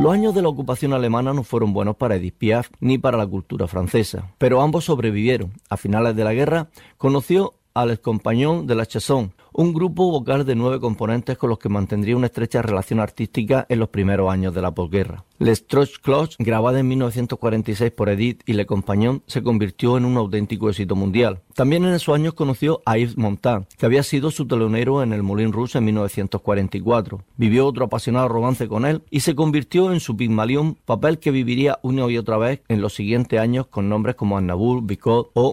Los años de la ocupación alemana no fueron buenos para Edith Piaf ni para la cultura francesa, pero ambos sobrevivieron. A finales de la guerra conoció a Les Compagnons de la Chanson, un grupo vocal de 9 componentes con los que mantendría una estrecha relación artística en los primeros años de la posguerra. Les Trois Cloches, grabada en 1946 por Edith y Les Compagnons, se convirtió en un auténtico éxito mundial. También en esos años conoció a Yves Montand, que había sido su telonero en el Moulin Rouge en 1944. Vivió otro apasionado romance con él y se convirtió en su Pygmalion, papel que viviría una y otra vez en los siguientes años con nombres como Aznavour, Vicot o